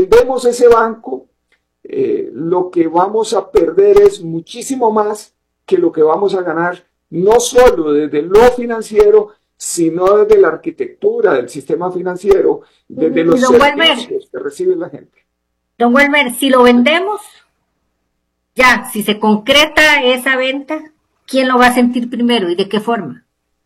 vendemos ese banco, lo que vamos a perder es muchísimo más que lo que vamos a ganar, no solo desde lo financiero, sino desde la arquitectura del sistema financiero, desde los servicios que recibe la gente. Don Welmer, si lo vendemos, ya, si se concreta esa venta, ¿quién lo va a sentir primero y de qué forma?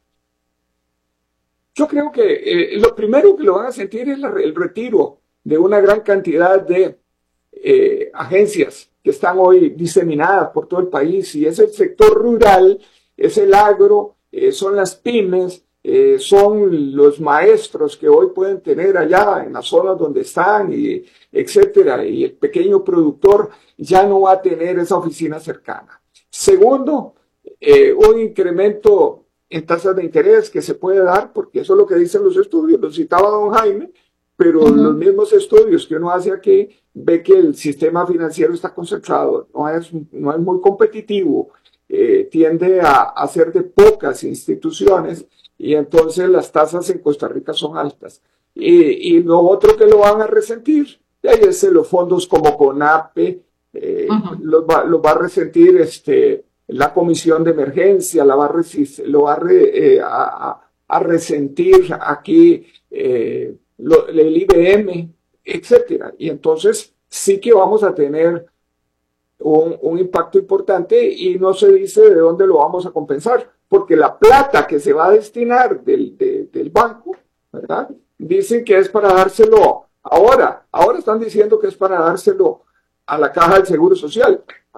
Yo creo que lo primero que lo van a sentir es el retiro de una gran cantidad de agencias que están hoy diseminadas por todo el país, y es el sector rural, es el agro, son las pymes, son los maestros que hoy pueden tener allá en las zonas donde están, y etcétera, y el pequeño productor ya no va a tener esa oficina cercana. Segundo, un incremento en tasas de interés que se puede dar, porque eso es lo que dicen los estudios, lo citaba don Jaime, pero los mismos estudios que uno hace aquí ve que el sistema financiero está concentrado, no es muy competitivo, tiende a ser de pocas instituciones, y entonces las tasas en Costa Rica son altas. Y lo otro que lo van a resentir es los fondos como CONAPE, lo va a resentir la comisión de emergencia, lo va a resentir aquí el IBM, etcétera. Y entonces sí que vamos a tener un impacto importante, y no se dice de dónde lo vamos a compensar, porque la plata que se va a destinar del banco, ¿verdad? Dicen que es para dárselo ahora están diciendo que es para dárselo a la Caja del Seguro Social.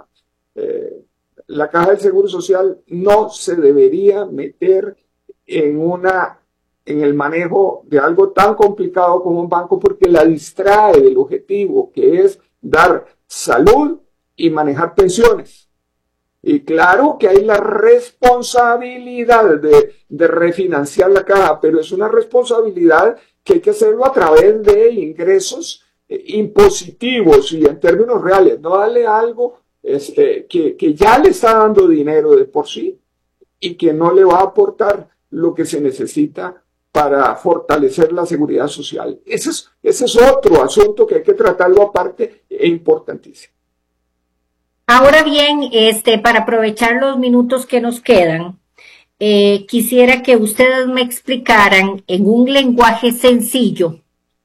La Caja del Seguro Social no se debería meter en el manejo de algo tan complicado como un banco, porque la distrae del objetivo, que es dar salud y manejar pensiones. Y claro que hay la responsabilidad de refinanciar la caja, pero es una responsabilidad que hay que hacerlo a través de ingresos impositivos y en términos reales, no darle algo que ya le está dando dinero de por sí y que no le va a aportar lo que se necesita para fortalecer la seguridad social. Ese es otro asunto que hay que tratarlo aparte e importantísimo. Ahora bien, para aprovechar los minutos que nos quedan, quisiera que ustedes me explicaran en un lenguaje sencillo,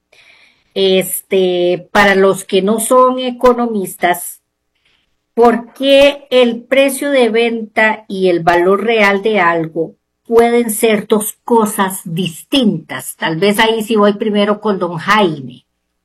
para los que no son economistas, por qué el precio de venta y el valor real de algo pueden ser dos cosas distintas. Tal vez ahí sí voy primero con don Jaime.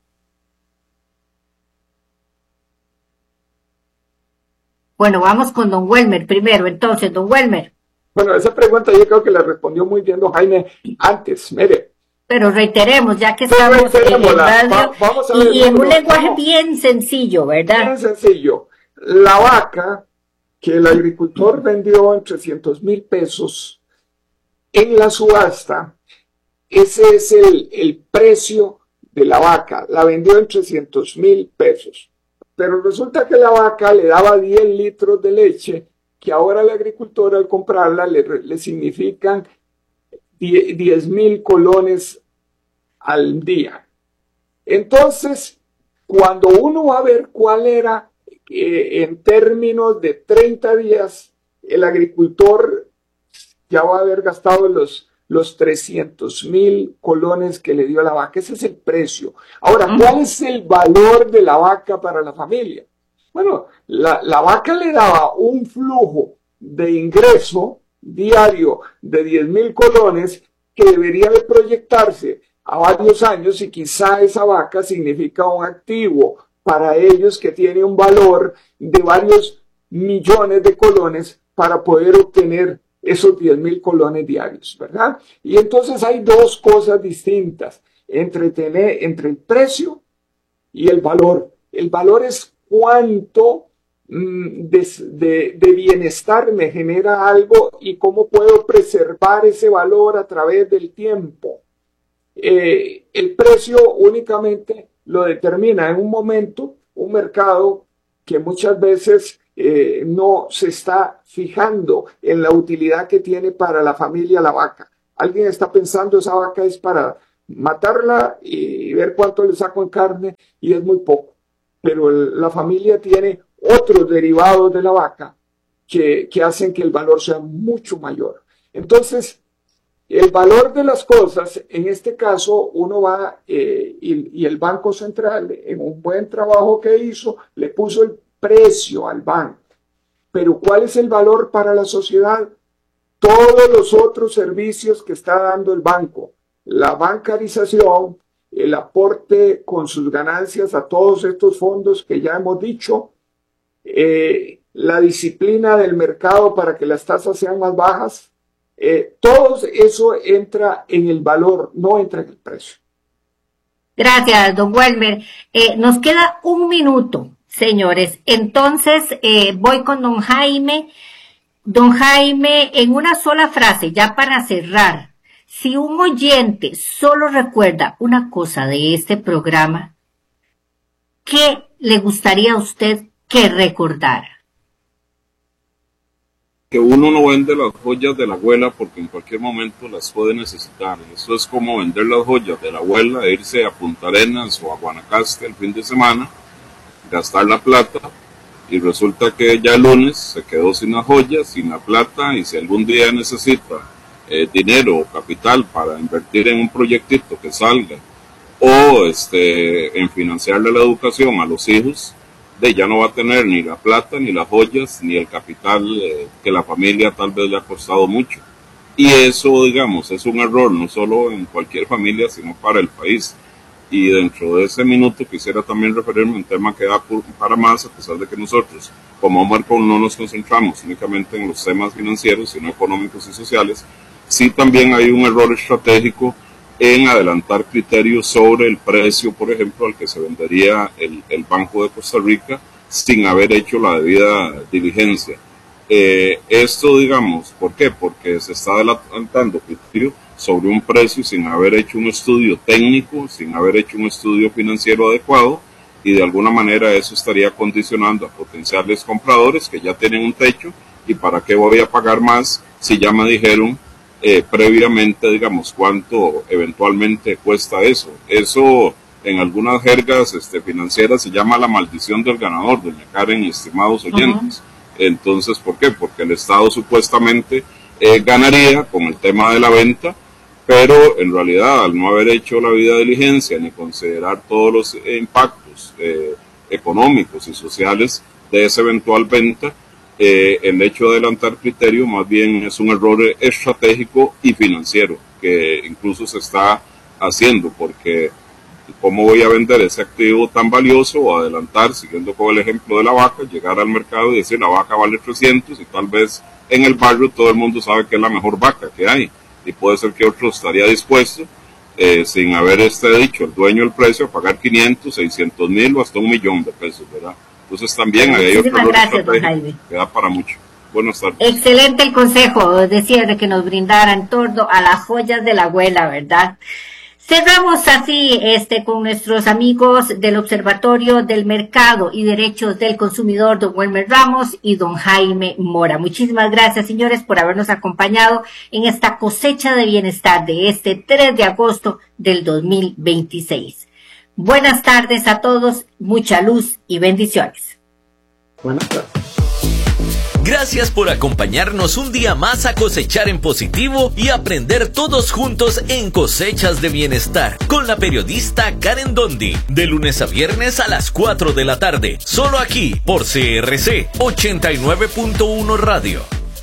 Bueno, vamos con don Welmer primero. Entonces, don Welmer. Bueno, esa pregunta yo creo que la respondió muy bien don Jaime antes, mire. Pero reiteremos, ya que estamos en radio, vamos a ver, y en un lenguaje bien sencillo, ¿verdad? Bien sencillo. La vaca que el agricultor vendió en 300,000 pesos en la subasta, ese es el precio de la vaca. La vendió en 300,000 pesos. Pero resulta que la vaca le daba 10 litros de leche, que ahora el agricultor al comprarla le significan 10,000 colones al día. Entonces, cuando uno va a ver cuál era, en términos de 30 días, el agricultor ya va a haber gastado los 300,000 colones que le dio la vaca. Ese es el precio. Ahora, ¿cuál es el valor de la vaca para la familia? Bueno, la vaca le daba un flujo de ingreso diario de 10,000 colones que debería de proyectarse a varios años, y quizá esa vaca significa un activo para ellos que tiene un valor de varios millones de colones para poder obtener esos 10,000 colones diarios, ¿verdad? Y entonces hay dos cosas distintas entre el precio y el valor. El valor es cuánto de bienestar me genera algo y cómo puedo preservar ese valor a través del tiempo. El precio únicamente lo determina en un momento un mercado que muchas veces no se está fijando en la utilidad que tiene para la familia la vaca. Alguien está pensando esa vaca es para matarla y ver cuánto le saco en carne, y es muy poco. Pero la familia tiene otros derivados de la vaca que hacen que el valor sea mucho mayor. Entonces, el valor de las cosas, en este caso, uno va y el Banco Central, en un buen trabajo que hizo, le puso el precio al banco. Pero ¿cuál es el valor para la sociedad? Todos los otros servicios que está dando el banco, la bancarización, el aporte con sus ganancias a todos estos fondos que ya hemos dicho, la disciplina del mercado para que las tasas sean más bajas, todo eso entra en el valor, no entra en el precio. Gracias, don Welmer. Nos queda un minuto, señores. Entonces, voy con don Jaime. Don Jaime, en una sola frase, ya para cerrar, si un oyente solo recuerda una cosa de este programa, ¿qué le gustaría a usted que recordara? Que uno no vende las joyas de la abuela porque en cualquier momento las puede necesitar. Eso es como vender las joyas de la abuela e irse a Punta Arenas o a Guanacaste el fin de semana, gastar la plata, y resulta que ya el lunes se quedó sin las joyas, sin la plata, y si algún día necesita dinero o capital para invertir en un proyectito que salga o en financiarle la educación a los hijos, ya no va a tener ni la plata, ni las joyas, ni el capital que la familia tal vez le ha costado mucho. Y eso, digamos, es un error, no solo en cualquier familia, sino para el país. Y dentro de ese minuto quisiera también referirme a un tema que da para más, a pesar de que nosotros, como Marcon, no nos concentramos únicamente en los temas financieros, sino económicos y sociales. Sí, también hay un error estratégico en adelantar criterios sobre el precio, por ejemplo, al que se vendería el Banco de Costa Rica sin haber hecho la debida diligencia. Esto, digamos, ¿por qué? Porque se está adelantando criterio sobre un precio sin haber hecho un estudio técnico, sin haber hecho un estudio financiero adecuado, y de alguna manera eso estaría condicionando a potenciales compradores que ya tienen un techo, y para qué voy a pagar más si ya me dijeron previamente, digamos, cuánto eventualmente cuesta eso. Eso en algunas jergas financieras se llama la maldición del ganador, doña Karen y estimados oyentes. Entonces, ¿por qué? Porque el Estado supuestamente ganaría con el tema de la venta, pero en realidad al no haber hecho la debida diligencia ni considerar todos los impactos económicos y sociales de esa eventual venta, el hecho de adelantar criterio más bien es un error estratégico y financiero que incluso se está haciendo, porque ¿cómo voy a vender ese activo tan valioso o adelantar, siguiendo con el ejemplo de la vaca, llegar al mercado y decir la vaca vale 300 y tal vez en el barrio todo el mundo sabe que es la mejor vaca que hay, y puede ser que otro estaría dispuesto sin haber dicho el dueño el precio a pagar 500, 600 mil o hasta 1 millón de pesos, ¿verdad? Entonces también hay otro error que da para mucho. Buenas tardes. Excelente el consejo de cierre que nos brindara en torno a las joyas de la abuela, ¿verdad? Cerramos así con nuestros amigos del Observatorio del Mercado y Derechos del Consumidor, don Welmer Ramos y don Jaime Mora. Muchísimas gracias, señores, por habernos acompañado en esta cosecha de bienestar de este 3 de agosto del 2026. Buenas tardes a todos, mucha luz y bendiciones. Buenas tardes. Gracias por acompañarnos un día más a cosechar en positivo y aprender todos juntos en Cosechas de Bienestar con la periodista Karen Dondi, de lunes a viernes a las 4 de la tarde, solo aquí por CRC 89.1 Radio.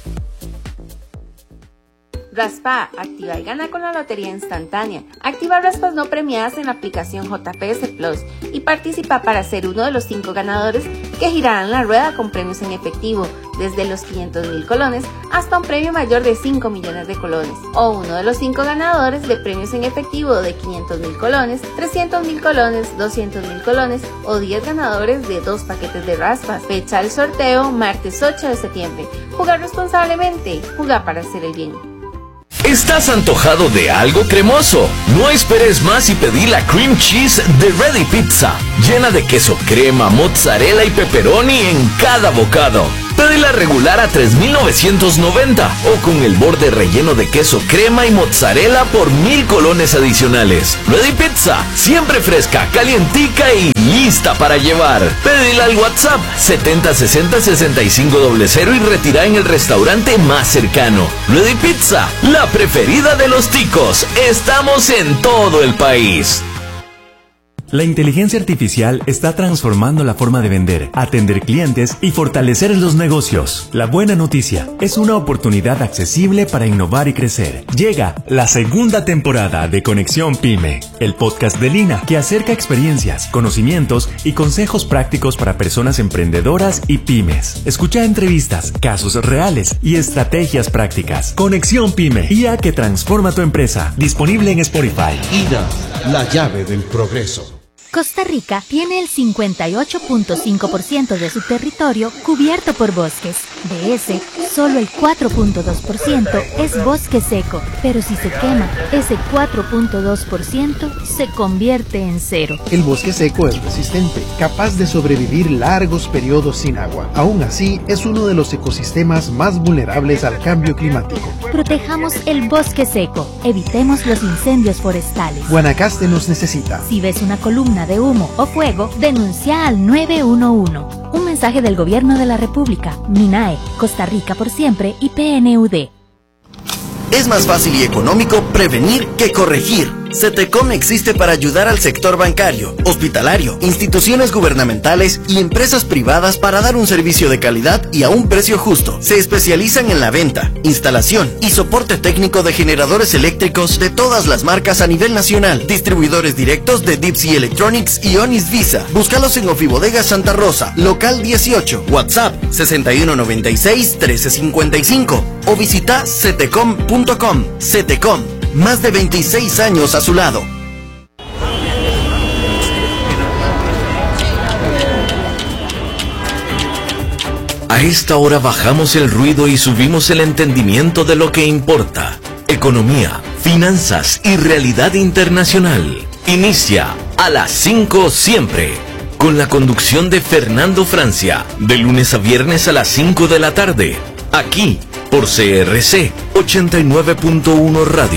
Raspa, activa y gana con la lotería instantánea. Activa raspas no premiadas en la aplicación JPS Plus y participa para ser uno de los 5 ganadores que girarán la rueda con premios en efectivo, desde los 500,000 colones hasta un premio mayor de 5 millones de colones, o uno de los 5 ganadores de premios en efectivo de 500,000 colones, 300,000 colones, 200,000 colones o 10 ganadores de 2 paquetes de raspas. Fecha del sorteo martes 8 de septiembre. Jugar responsablemente, jugar para hacer el bien. ¿Estás antojado de algo cremoso? No esperes más y pedí la cream cheese de Ready Pizza, llena de queso crema, mozzarella y pepperoni en cada bocado. Pédela regular a $3,990 o con el borde relleno de queso crema y mozzarella por 1,000 colones adicionales. Ready Pizza, siempre fresca, calientica y lista para llevar. Pédela al WhatsApp 7060-6500 y retira en el restaurante más cercano. Ready Pizza, la preferida de los ticos. Estamos en todo el país. La inteligencia artificial está transformando la forma de vender, atender clientes y fortalecer los negocios. La buena noticia es una oportunidad accesible para innovar y crecer. Llega la segunda temporada de Conexión Pyme, el podcast de Lina que acerca experiencias, conocimientos y consejos prácticos para personas emprendedoras y pymes. Escucha entrevistas, casos reales y estrategias prácticas. Conexión Pyme, IA que transforma tu empresa. Disponible en Spotify. INA, la llave del progreso. Costa Rica tiene el 58.5% de su territorio cubierto por bosques. De ese, solo el 4.2% es bosque seco, pero si se quema, ese 4.2% se convierte en cero. El bosque seco es resistente, capaz de sobrevivir largos periodos sin agua. Aún así, es uno de los ecosistemas más vulnerables al cambio climático. Protejamos el bosque seco, evitemos los incendios forestales. Guanacaste nos necesita. Si ves una columna de humo o fuego, denuncia al 911. Un mensaje del Gobierno de la República, MINAE, Costa Rica por siempre y PNUD. Es más fácil y económico prevenir que corregir. CETECOM existe para ayudar al sector bancario, hospitalario, instituciones gubernamentales y empresas privadas para dar un servicio de calidad y a un precio justo. Se especializan en la venta, instalación y soporte técnico de generadores eléctricos de todas las marcas a nivel nacional. Distribuidores directos de Deep Sea Electronics y Onis Visa. Búscalos en Ofibodega Santa Rosa, local 18, WhatsApp 6196-1355 o visita cetecom.com. CETECOM. Más de 26 años a su lado. A esta hora bajamos el ruido y subimos el entendimiento de lo que importa. Economía, finanzas y realidad internacional. Inicia a las 5 siempre, con la conducción de Fernando Francia, de lunes a viernes a las 5 de la tarde, aquí por CRC 89.1 Radio.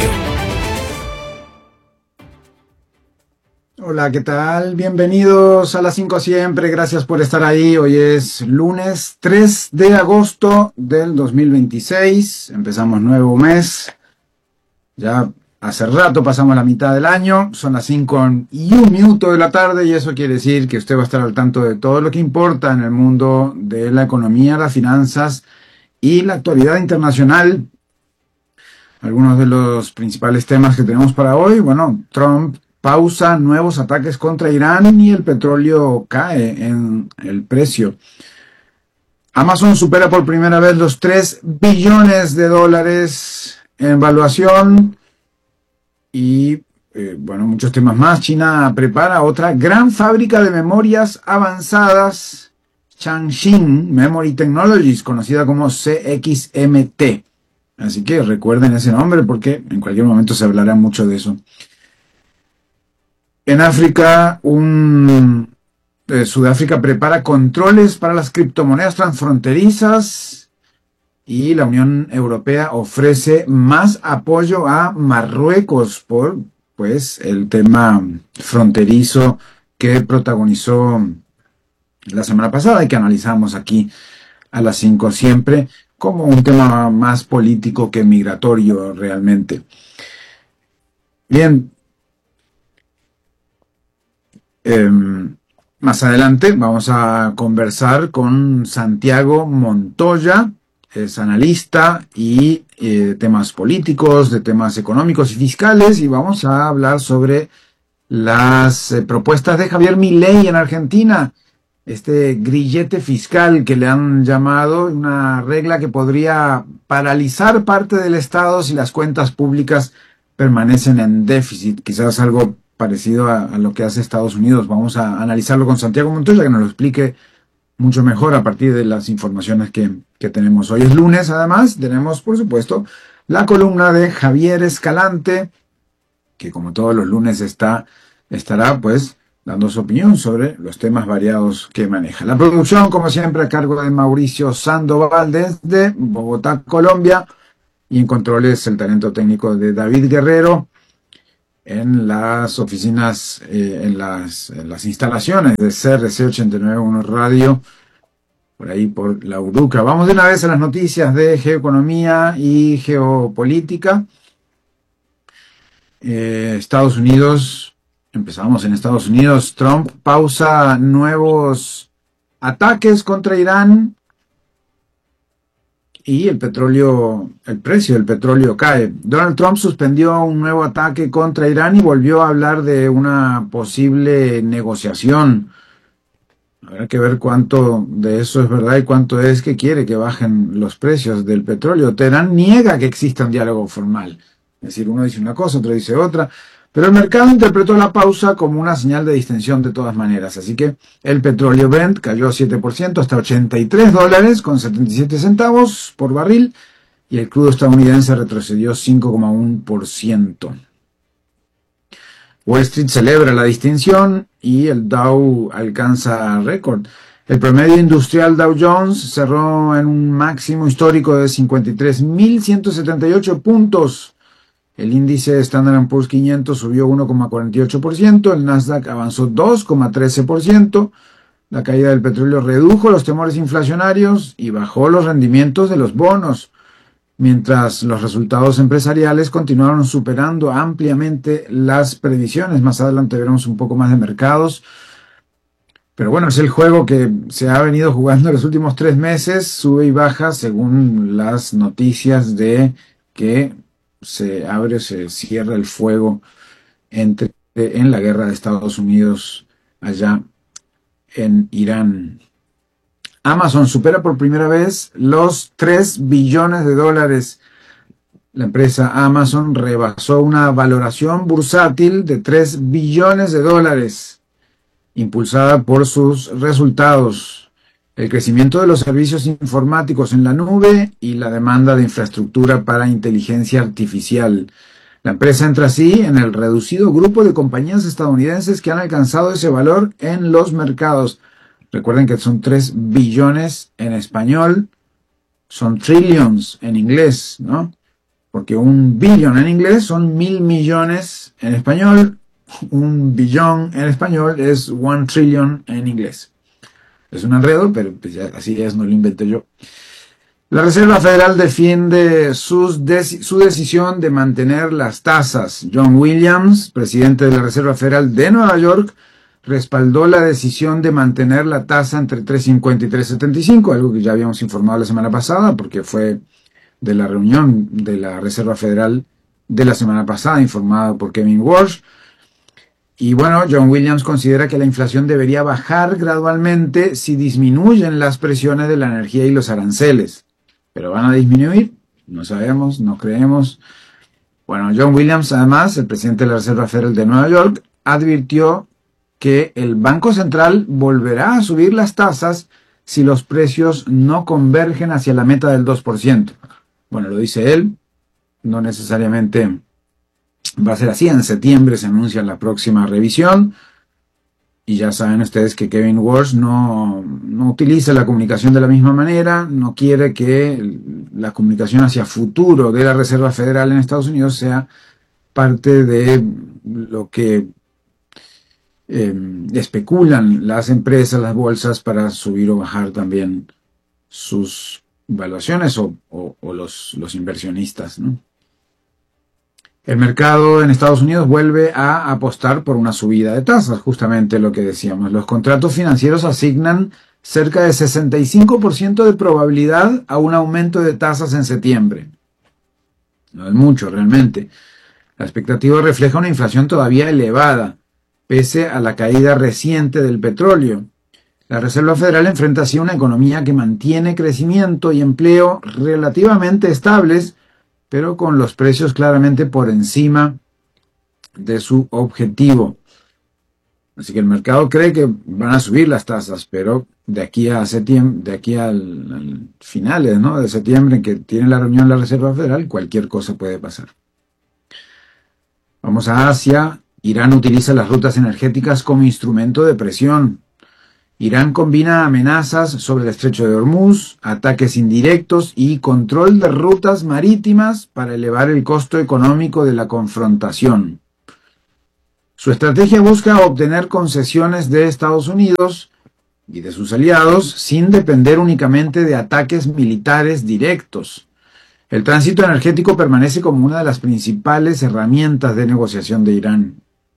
Hola, ¿qué tal? Bienvenidos a las 5 siempre, gracias por estar ahí. Hoy es lunes 3 de agosto del 2026, empezamos nuevo mes, ya hace rato pasamos la mitad del año, son las 5:01 de la tarde y eso quiere decir que usted va a estar al tanto de todo lo que importa en el mundo de la economía, las finanzas y la actualidad internacional. Algunos de los principales temas que tenemos para hoy, bueno, Trump pausa nuevos ataques contra Irán y el petróleo cae en el precio. Amazon supera por primera vez los $3 billones en valuación y, bueno, muchos temas más. China prepara otra gran fábrica de memorias avanzadas, Changxin Memory Technologies, conocida como CXMT. Así que recuerden ese nombre porque en cualquier momento se hablará mucho de eso. En África, Sudáfrica prepara controles para las criptomonedas transfronterizas y la Unión Europea ofrece más apoyo a Marruecos por, pues, el tema fronterizo que protagonizó la semana pasada y que analizamos aquí a las 5 siempre como un tema más político que migratorio realmente. Bien. Más adelante vamos a conversar con Santiago Montoya, es analista y temas políticos, de temas económicos y fiscales, y vamos a hablar sobre las propuestas de Javier Milei en Argentina, este grillete fiscal que le han llamado, una regla que podría paralizar parte del Estado si las cuentas públicas permanecen en déficit, quizás algo parecido a lo que hace Estados Unidos. Vamos a analizarlo con Santiago Montoya, que nos lo explique mucho mejor a partir de las informaciones que tenemos. Hoy es lunes, además, tenemos, por supuesto, la columna de Javier Escalante, que como todos los lunes estará, pues, dando su opinión sobre los temas variados que maneja. La producción, como siempre, a cargo de Mauricio Sandoval desde Bogotá, Colombia, y en controles el talento técnico de David Guerrero, en las oficinas, en las instalaciones de CRC 891 Radio, por ahí por la Uruca. Vamos de una vez a las noticias de geoeconomía y geopolítica. Estados Unidos, empezamos en Estados Unidos. Trump pausa nuevos ataques contra Irán y el precio del petróleo cae. Donald Trump suspendió un nuevo ataque contra Irán y volvió a hablar de una posible negociación. Habrá que ver cuánto de eso es verdad y cuánto es que quiere que bajen los precios del petróleo. Teherán niega que exista un diálogo formal. Es decir, uno dice una cosa, otro dice otra. Pero el mercado interpretó la pausa como una señal de distensión de todas maneras. Así que el petróleo Brent cayó 7% hasta $83.77 por barril. Y el crudo estadounidense retrocedió 5,1%. Wall Street celebra la distinción y el Dow alcanza récord. El promedio industrial Dow Jones cerró en un máximo histórico de 53.178 puntos. El índice Standard & Poor's 500 subió 1,48%, el Nasdaq avanzó 2,13%, la caída del petróleo redujo los temores inflacionarios y bajó los rendimientos de los bonos, mientras los resultados empresariales continuaron superando ampliamente las previsiones. Más adelante veremos un poco más de mercados. Pero bueno, es el juego que se ha venido jugando en los últimos 3 meses, sube y baja según las noticias de que se abre o se cierra el fuego en la guerra de Estados Unidos allá en Irán. Amazon supera por primera vez los $3 billones. La empresa Amazon rebasó una valoración bursátil de $3 billones, impulsada por sus resultados, el crecimiento de los servicios informáticos en la nube y la demanda de infraestructura para inteligencia artificial. La empresa entra así en el reducido grupo de compañías estadounidenses que han alcanzado ese valor en los mercados. Recuerden que son 3 billones en español, son trillions en inglés, ¿no? Porque un billion en inglés son 1.000 millones en español, un billón en español es 1 trillion en inglés. Es un enredo, pero pues ya, así es, no lo inventé yo. La Reserva Federal defiende su decisión de mantener las tasas. John Williams, presidente de la Reserva Federal de Nueva York, respaldó la decisión de mantener la tasa entre 3.50 y 3.75, algo que ya habíamos informado la semana pasada, porque fue de la reunión de la Reserva Federal de la semana pasada, informado por Kevin Walsh. Y bueno, John Williams considera que la inflación debería bajar gradualmente si disminuyen las presiones de la energía y los aranceles. ¿Pero van a disminuir? No sabemos, no creemos. Bueno, John Williams, además, el presidente de la Reserva Federal de Nueva York, advirtió que el Banco Central volverá a subir las tasas si los precios no convergen hacia la meta del 2%. Bueno, lo dice él, no necesariamente va a ser así. En septiembre se anuncia la próxima revisión y ya saben ustedes que Kevin Walsh no utiliza la comunicación de la misma manera, no quiere que la comunicación hacia futuro de la Reserva Federal en Estados Unidos sea parte de lo que especulan las empresas, las bolsas, para subir o bajar también sus valuaciones o los inversionistas, ¿no? El mercado en Estados Unidos vuelve a apostar por una subida de tasas, justamente lo que decíamos. Los contratos financieros asignan cerca de 65% de probabilidad a un aumento de tasas en septiembre. No es mucho realmente. La expectativa refleja una inflación todavía elevada, pese a la caída reciente del petróleo. La Reserva Federal enfrenta así una economía que mantiene crecimiento y empleo relativamente estables, pero con los precios claramente por encima de su objetivo. Así que el mercado cree que van a subir las tasas, pero de aquí a septiembre, de aquí al finales, ¿no?, de septiembre, en que tiene la reunión la Reserva Federal, cualquier cosa puede pasar. Vamos a Asia Irán utiliza las rutas energéticas como instrumento de presión. Irán combina amenazas sobre el estrecho de Hormuz, ataques indirectos y control de rutas marítimas para elevar el costo económico de la confrontación. Su estrategia busca obtener concesiones de Estados Unidos y de sus aliados sin depender únicamente de ataques militares directos. El tránsito energético permanece como una de las principales herramientas de negociación de Irán.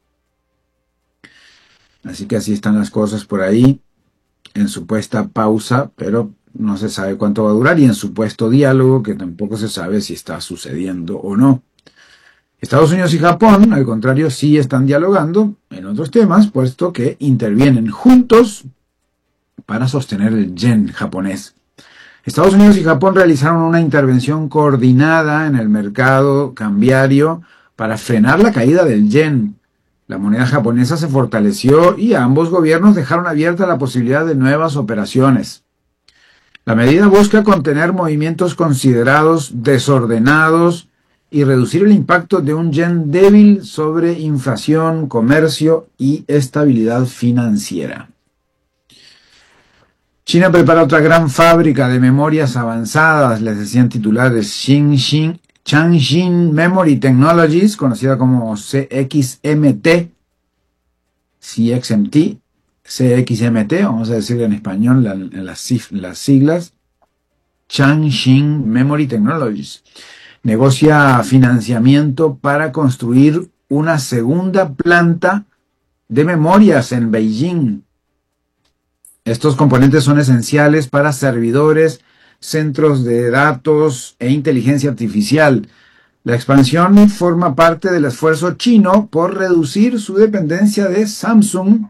Así que así están las cosas por ahí, en supuesta pausa, pero no se sabe cuánto va a durar, y en supuesto diálogo, que tampoco se sabe si está sucediendo o no. Estados Unidos y Japón, al contrario, sí están dialogando en otros temas, puesto que intervienen juntos para sostener el yen japonés. Estados Unidos y Japón realizaron una intervención coordinada en el mercado cambiario para frenar la caída del yen. La moneda japonesa se fortaleció y ambos gobiernos dejaron abierta la posibilidad de nuevas operaciones. La medida busca contener movimientos considerados desordenados y reducir el impacto de un yen débil sobre inflación, comercio y estabilidad financiera. China prepara otra gran fábrica de memorias avanzadas, les decían titulares, Changxin Memory Technologies, conocida como CXMT, vamos a decir en español las siglas, Changxin Memory Technologies, negocia financiamiento para construir una segunda planta de memorias en Beijing. Estos componentes son esenciales para servidores, centros de datos e inteligencia artificial. La expansión forma parte del esfuerzo chino por reducir su dependencia de Samsung,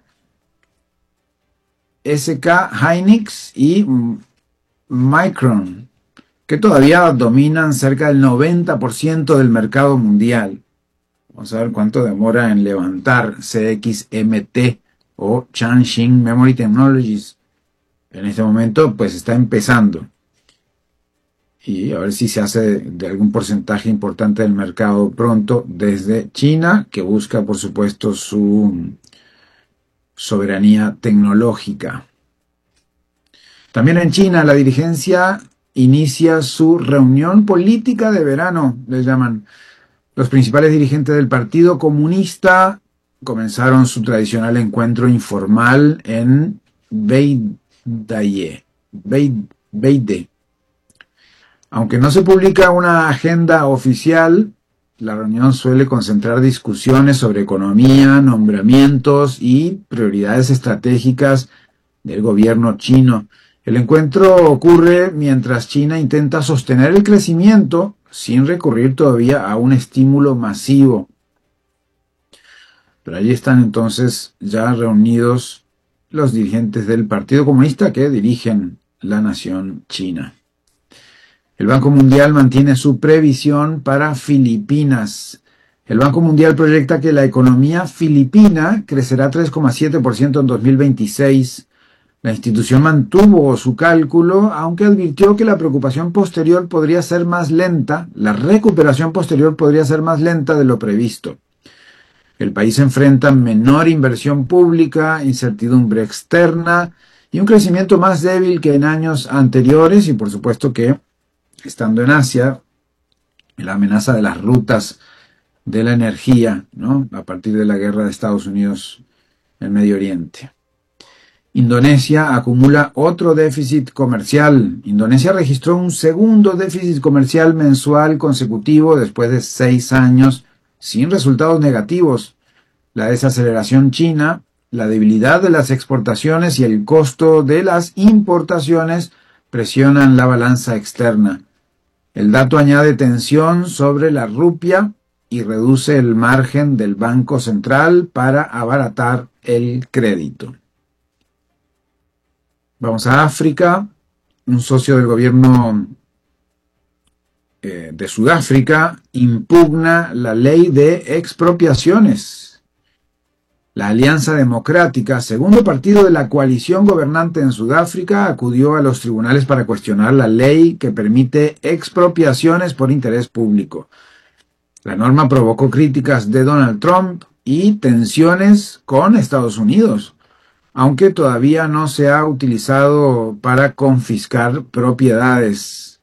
SK Hynix y Micron, que todavía dominan cerca del 90% del mercado mundial. Vamos a ver cuánto demora en levantar CXMT o Changxin Memory Technologies. En este momento pues está empezando. Y a ver si se hace de algún porcentaje importante del mercado pronto desde China, que busca por supuesto su soberanía tecnológica. También en China la dirigencia inicia su reunión política de verano, les llaman. Los principales dirigentes del Partido Comunista comenzaron su tradicional encuentro informal en Beide. Aunque no se publica una agenda oficial, la reunión suele concentrar discusiones sobre economía, nombramientos y prioridades estratégicas del gobierno chino. El encuentro ocurre mientras China intenta sostener el crecimiento sin recurrir todavía a un estímulo masivo. Pero allí están entonces ya reunidos los dirigentes del Partido Comunista que dirigen la nación china. El Banco Mundial mantiene su previsión para Filipinas. El Banco Mundial proyecta que la economía filipina crecerá 3,7% en 2026. La institución mantuvo su cálculo, aunque advirtió que la recuperación posterior podría ser más lenta de lo previsto. El país enfrenta menor inversión pública, incertidumbre externa y un crecimiento más débil que en años anteriores, y por supuesto que, estando en Asia, la amenaza de las rutas de la energía, ¿no?, a partir de la guerra de Estados Unidos en Medio Oriente. Indonesia acumula otro déficit comercial. Indonesia registró un segundo déficit comercial mensual consecutivo después de 6 años sin resultados negativos. La desaceleración china, la debilidad de las exportaciones y el costo de las importaciones presionan la balanza externa. El dato añade tensión sobre la rupia y reduce el margen del Banco Central para abaratar el crédito. Vamos a África. Un socio del gobierno de Sudáfrica impugna la ley de expropiaciones. La Alianza Democrática, segundo partido de la coalición gobernante en Sudáfrica, acudió a los tribunales para cuestionar la ley que permite expropiaciones por interés público. La norma provocó críticas de Donald Trump y tensiones con Estados Unidos, aunque todavía no se ha utilizado para confiscar propiedades.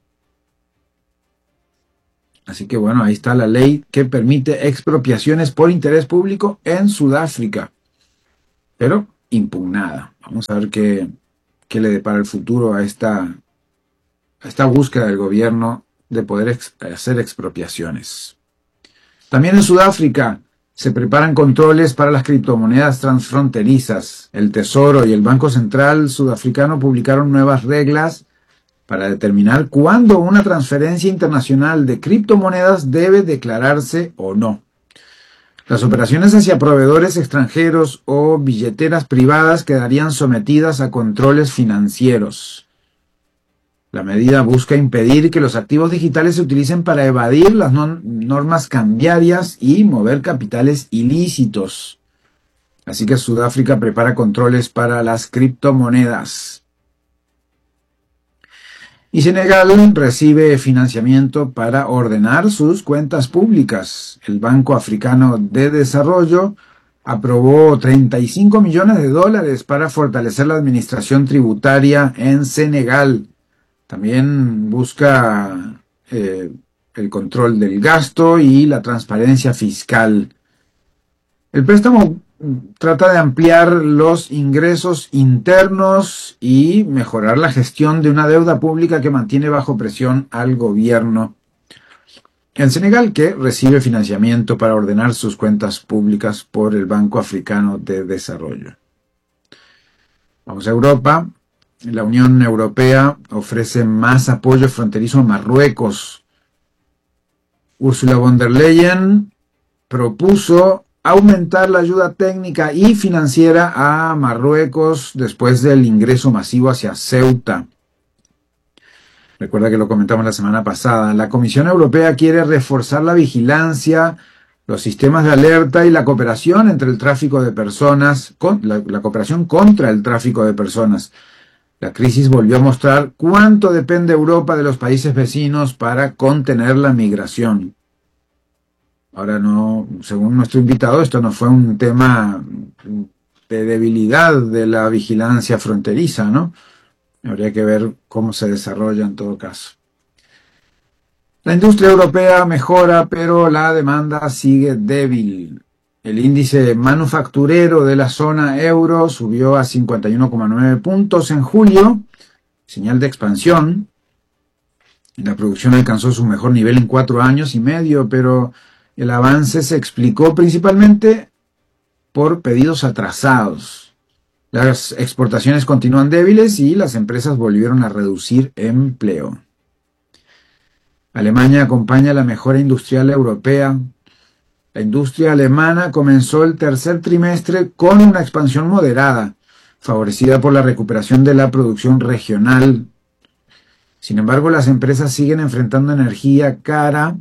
Así que bueno, ahí está la ley que permite expropiaciones por interés público en Sudáfrica, pero impugnada. Vamos a ver qué le depara el futuro a esta búsqueda del gobierno de poder hacer expropiaciones. También en Sudáfrica se preparan controles para las criptomonedas transfronterizas. El Tesoro y el Banco Central sudafricano publicaron nuevas reglas para determinar cuándo una transferencia internacional de criptomonedas debe declararse o no. Las operaciones hacia proveedores extranjeros o billeteras privadas quedarían sometidas a controles financieros. La medida busca impedir que los activos digitales se utilicen para evadir las normas cambiarias y mover capitales ilícitos. Así que Sudáfrica prepara controles para las criptomonedas. Y Senegal recibe financiamiento para ordenar sus cuentas públicas. El Banco Africano de Desarrollo aprobó $35 millones para fortalecer la administración tributaria en Senegal. También busca el control del gasto y la transparencia fiscal. El préstamo trata de ampliar los ingresos internos y mejorar la gestión de una deuda pública que mantiene bajo presión al gobierno. En Senegal, que recibe financiamiento para ordenar sus cuentas públicas por el Banco Africano de Desarrollo. Vamos a Europa. La Unión Europea ofrece más apoyo fronterizo a Marruecos. Ursula von der Leyen propuso aumentar la ayuda técnica y financiera a Marruecos después del ingreso masivo hacia Ceuta. Recuerda que lo comentamos la semana pasada. La Comisión Europea quiere reforzar la vigilancia, los sistemas de alerta y la cooperación entre el tráfico de personas, la cooperación contra el tráfico de personas. La crisis volvió a mostrar cuánto depende Europa de los países vecinos para contener la migración. Ahora no, según nuestro invitado, esto no fue un tema de debilidad de la vigilancia fronteriza, ¿no? Habría que ver cómo se desarrolla en todo caso. La industria europea mejora, pero la demanda sigue débil. El índice manufacturero de la zona euro subió a 51,9 puntos en julio, señal de expansión. La producción alcanzó su mejor nivel en 4 años y medio, pero el avance se explicó principalmente por pedidos atrasados. Las exportaciones continúan débiles y las empresas volvieron a reducir empleo. Alemania acompaña la mejora industrial europea. La industria alemana comenzó el tercer trimestre con una expansión moderada, favorecida por la recuperación de la producción regional. Sin embargo, las empresas siguen enfrentando energía cara,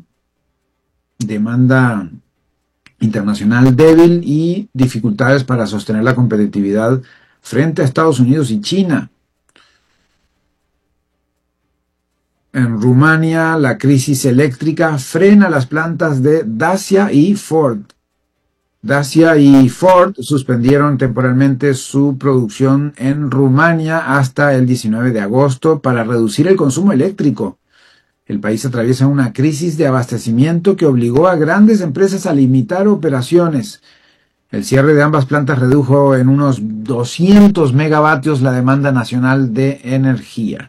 demanda internacional débil y dificultades para sostener la competitividad frente a Estados Unidos y China. En Rumania, la crisis eléctrica frena las plantas de Dacia y Ford. Dacia y Ford suspendieron temporalmente su producción en Rumania hasta el 19 de agosto para reducir el consumo eléctrico. El país atraviesa una crisis de abastecimiento que obligó a grandes empresas a limitar operaciones. El cierre de ambas plantas redujo en unos 200 megavatios la demanda nacional de energía.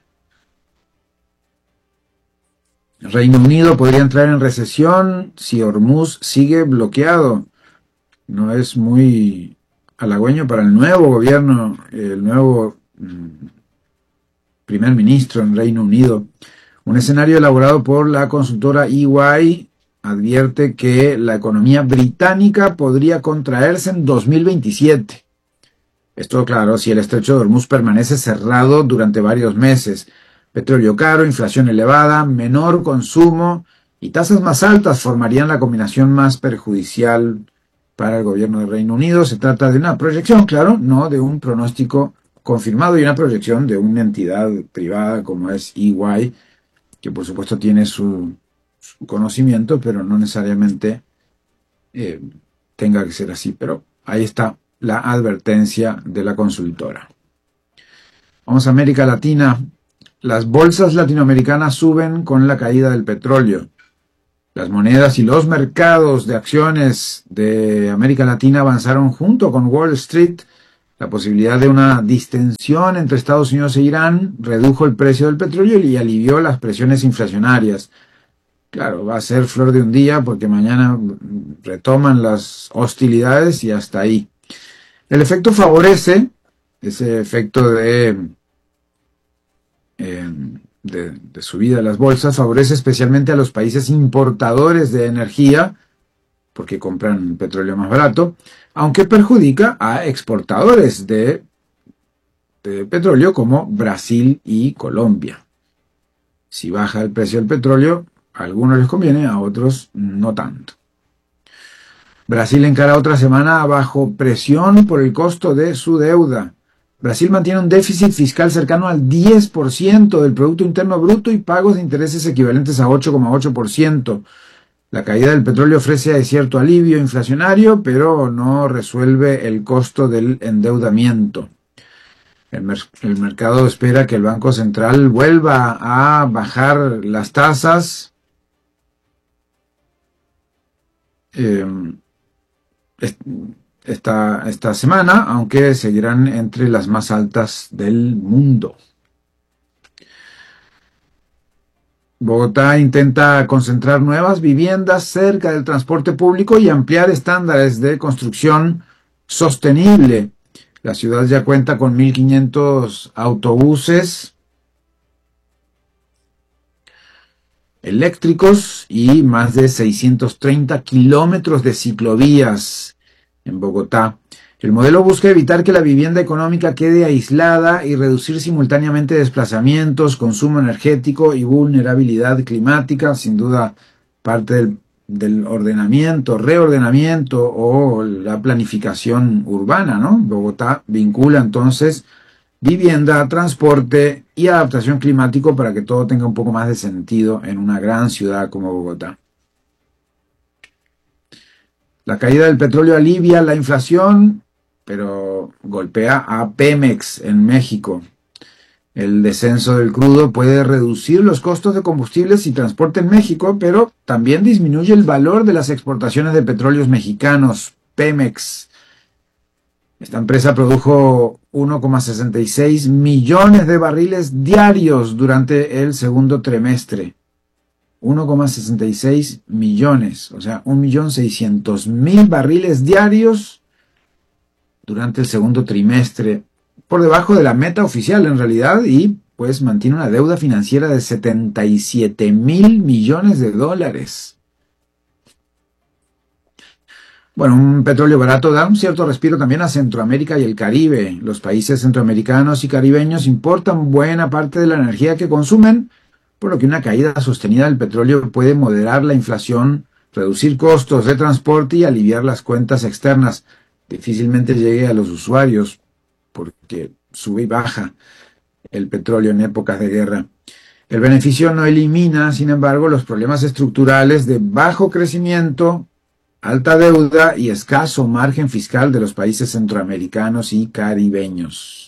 El Reino Unido podría entrar en recesión si Hormuz sigue bloqueado. No es muy halagüeño para el nuevo gobierno, el nuevo primer ministro en Reino Unido. Un escenario elaborado por la consultora EY advierte que la economía británica podría contraerse en 2027. Esto, claro, si el estrecho de Hormuz permanece cerrado durante varios meses. Petróleo caro, inflación elevada, menor consumo y tasas más altas formarían la combinación más perjudicial para el gobierno del Reino Unido. Se trata de una proyección, claro, no de un pronóstico confirmado y una proyección de una entidad privada como es EY, que por supuesto tiene su conocimiento, pero no necesariamente tenga que ser así, pero ahí está la advertencia de la consultora. Vamos a América Latina. Las bolsas latinoamericanas suben con la caída del petróleo. Las monedas y los mercados de acciones de América Latina avanzaron junto con Wall Street. La posibilidad de una distensión entre Estados Unidos e Irán redujo el precio del petróleo y alivió las presiones inflacionarias. Claro, va a ser flor de un día porque mañana retoman las hostilidades y hasta ahí. El efecto favorece, ese efecto de subida de las bolsas, favorece especialmente a los países importadores de energía, porque compran petróleo más barato, aunque perjudica a exportadores de petróleo como Brasil y Colombia. Si baja el precio del petróleo, a algunos les conviene, a otros no tanto. Brasil encara otra semana bajo presión por el costo de su deuda. Brasil mantiene un déficit fiscal cercano al 10% del Producto Interno Bruto y pagos de intereses equivalentes a 8,8%. La caída del petróleo ofrece cierto alivio inflacionario, pero no resuelve el costo del endeudamiento. El mercado espera que el Banco Central vuelva a bajar las tasas esta semana, aunque seguirán entre las más altas del mundo. Bogotá intenta concentrar nuevas viviendas cerca del transporte público y ampliar estándares de construcción sostenible. La ciudad ya cuenta con 1.500 autobuses eléctricos y más de 630 kilómetros de ciclovías en Bogotá. El modelo busca evitar que la vivienda económica quede aislada y reducir simultáneamente desplazamientos, consumo energético y vulnerabilidad climática. Sin duda, parte del reordenamiento o la planificación urbana, ¿no? Bogotá vincula entonces vivienda, transporte y adaptación climático para que todo tenga un poco más de sentido en una gran ciudad como Bogotá. La caída del petróleo alivia la inflación, pero golpea a Pemex en México. El descenso del crudo puede reducir los costos de combustibles y transporte en México, pero también disminuye el valor de las exportaciones de petróleos mexicanos. Pemex. Esta empresa produjo 1,66 millones de barriles diarios durante el segundo trimestre. 1,66 millones, o sea, 1.600.000 barriles diarios durante el segundo trimestre, por debajo de la meta oficial en realidad, y pues mantiene una deuda financiera de 77.000 millones de dólares. Bueno, un petróleo barato da un cierto respiro también a Centroamérica y el Caribe. Los países centroamericanos y caribeños importan buena parte de la energía que consumen, por lo que una caída sostenida del petróleo puede moderar la inflación, reducir costos de transporte y aliviar las cuentas externas. Difícilmente llegue a los usuarios porque sube y baja el petróleo en épocas de guerra. El beneficio no elimina, sin embargo, los problemas estructurales de bajo crecimiento, alta deuda y escaso margen fiscal de los países centroamericanos y caribeños.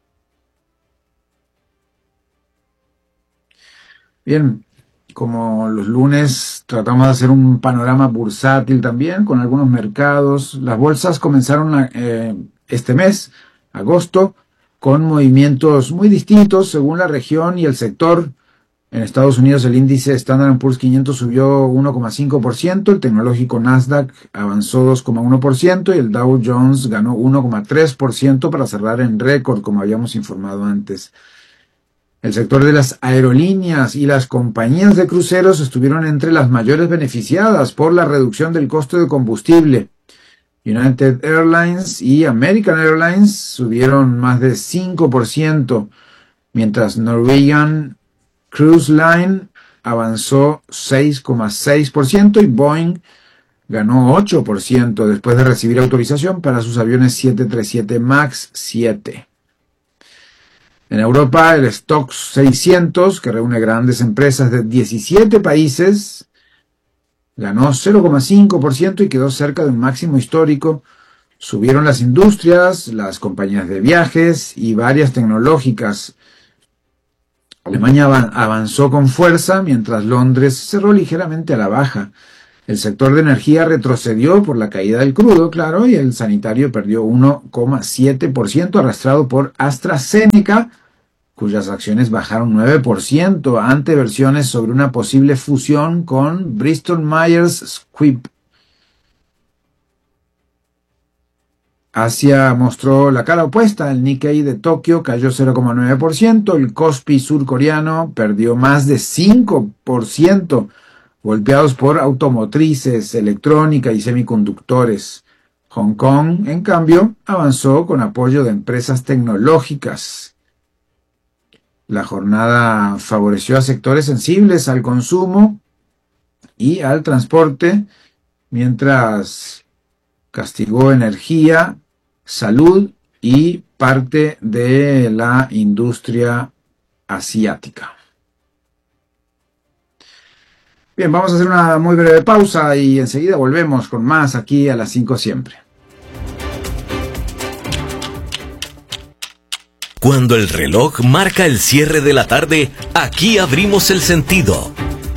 Bien, como los lunes tratamos de hacer un panorama bursátil también con algunos mercados. Las bolsas comenzaron este mes, agosto, con movimientos muy distintos según la región y el sector. En Estados Unidos el índice Standard & Poor's 500 subió 1,5%, el tecnológico Nasdaq avanzó 2,1% y el Dow Jones ganó 1,3% para cerrar en récord, como habíamos informado antes. El sector de las aerolíneas y las compañías de cruceros estuvieron entre las mayores beneficiadas por la reducción del costo de combustible. United Airlines y American Airlines subieron más de 5%, mientras Norwegian Cruise Line avanzó 6,6% y Boeing ganó 8% después de recibir autorización para sus aviones 737 MAX 7. En Europa, el Stoxx 600, que reúne grandes empresas de 17 países, ganó 0,5% y quedó cerca de un máximo histórico. Subieron las industrias, las compañías de viajes y varias tecnológicas. Alemania avanzó con fuerza, mientras Londres cerró ligeramente a la baja. El sector de energía retrocedió por la caída del crudo, claro, y el sanitario perdió 1,7%, arrastrado por AstraZeneca, cuyas acciones bajaron 9% ante versiones sobre una posible fusión con Bristol Myers Squibb. Asia mostró la cara opuesta. El Nikkei de Tokio cayó 0,9%, el Kospi surcoreano perdió más de 5%, golpeados por automotrices, electrónica y semiconductores. Hong Kong, en cambio, avanzó con apoyo de empresas tecnológicas. La jornada favoreció a sectores sensibles al consumo y al transporte, mientras castigó energía, salud y parte de la industria asiática. Bien, vamos a hacer una muy breve pausa y enseguida volvemos con más aquí a las 5 siempre. Cuando el reloj marca el cierre de la tarde, aquí abrimos el sentido.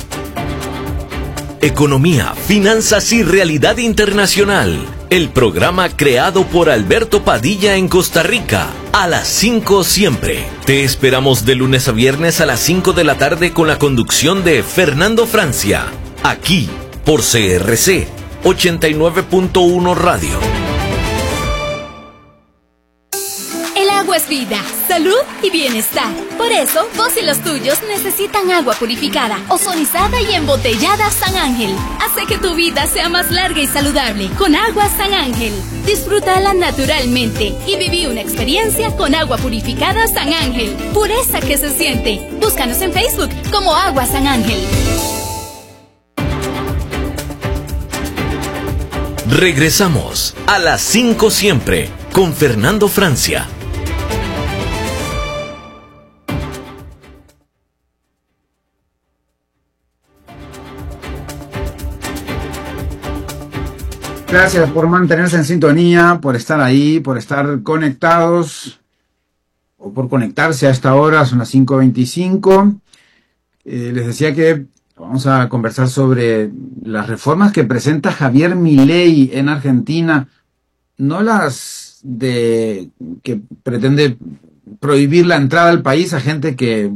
Economía, finanzas y realidad internacional. El programa creado por Alberto Padilla en Costa Rica. A las 5 siempre. Te esperamos de lunes a viernes a las 5 de la tarde con la conducción de Fernando Francia. Aquí, por CRC 89.1 Radio. Agua es vida, salud y bienestar. Por eso, vos y los tuyos necesitan agua purificada, ozonizada y embotellada San Ángel. Hace que tu vida sea más larga y saludable con agua San Ángel. Disfrútala naturalmente y viví una experiencia con agua purificada San Ángel. Pureza que se siente. Búscanos en Facebook como Agua San Ángel. Regresamos a las 5 siempre con Fernando Francia. Gracias por mantenerse en sintonía, por estar ahí, por estar conectados o por conectarse a esta hora, son las 5:25. Les decía que vamos a conversar sobre las reformas que presenta Javier Milei en Argentina, no las de que pretende prohibir la entrada al país a gente que